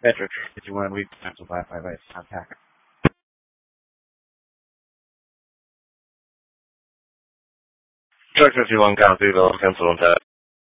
Patrick, 51 weeks, cancel 558, contact. Truck 51, cancel, cancel on tap.